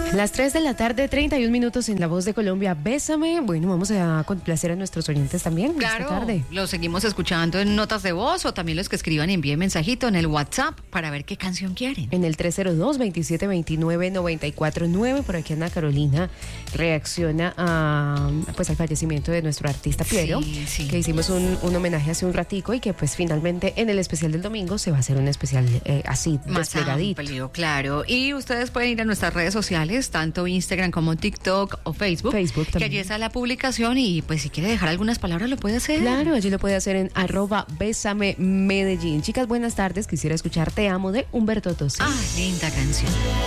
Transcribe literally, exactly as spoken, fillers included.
Las tres de la tarde, treinta y un minutos en La Voz de Colombia. Bésame. Bueno, vamos a complacer a nuestros oyentes también Claro, esta tarde. los seguimos escuchando en notas de voz o también los que escriban envíen mensajito en el WhatsApp para ver qué canción quieren. En el tres cero dos, veintisiete veintinueve, noventa y cuatro nueve, por aquí Ana Carolina reacciona a, pues, al fallecimiento de nuestro artista Piero, Sí, sí. que hicimos un, un homenaje hace un ratico y que pues finalmente en el especial del domingo se va a hacer un especial eh, así, Más desplegadito. amplio, claro. Y ustedes pueden ir a nuestras redes sociales, tanto Instagram como TikTok o Facebook, Facebook que también. allí está la publicación y pues si quiere dejar algunas palabras lo puede hacer. Claro, allí lo puede hacer en arroba Bésame Medellín. Chicas, buenas tardes. Quisiera escuchar Te Amo de Humberto Tozzi. Ah, linda canción.